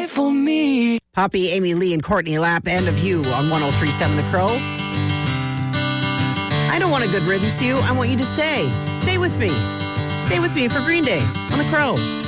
for me. Poppy, Amy Lee, and Courtney Lapp, End of You on 103.7 The Crow. I don't want a good riddance to you. I want you to stay. Stay with me. Stay with me for Green Day on The Crow.